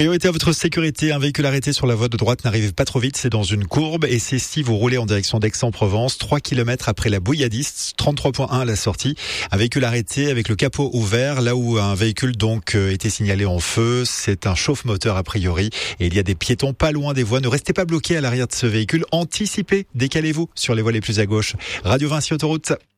Priorité à votre sécurité, un véhicule arrêté sur la voie de droite, n'arrivez pas trop vite, c'est dans une courbe et c'est si vous roulez en direction d'Aix-en-Provence, 3 km après la Bouilladiste, 33.1 à la sortie. Un véhicule arrêté avec le capot ouvert, là où un véhicule donc était signalé en feu, c'est un chauffe-moteur a priori et il y a des piétons pas loin des voies. Ne restez pas bloqués à l'arrière de ce véhicule, anticipez, décalez-vous sur les voies les plus à gauche. Radio Vinci Autoroute.